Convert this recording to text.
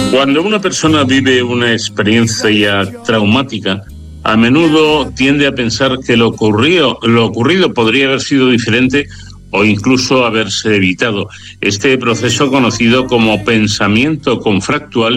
Cuando una persona vive una experiencia traumática, a menudo tiende a pensar que lo ocurrido podría haber sido diferente o incluso haberse evitado. Este proceso, conocido como pensamiento confractual,